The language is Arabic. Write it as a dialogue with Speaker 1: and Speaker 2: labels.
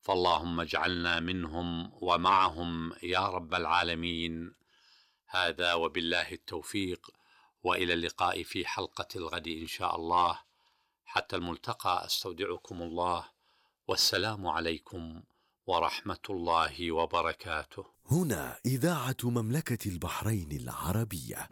Speaker 1: فاللهم اجعلنا منهم ومعهم يا رب العالمين. هذا وبالله التوفيق، وإلى اللقاء في حلقة الغد إن شاء الله. حتى الملتقى أستودعكم الله، والسلام عليكم ورحمة الله وبركاته.
Speaker 2: هنا إذاعة مملكة البحرين العربية.